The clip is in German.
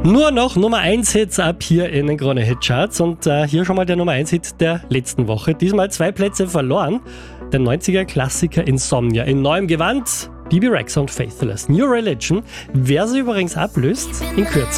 Nur noch Nummer 1 Hits ab hier in den Krone Hit Charts und hier schon mal der Nummer 1 Hit der letzten Woche. Diesmal 2 Plätze verloren. Der 90er Klassiker Insomnia in neuem Gewand. Bebe Rexha und Faithless. New Religion. Wer sie übrigens ablöst, in Kürze.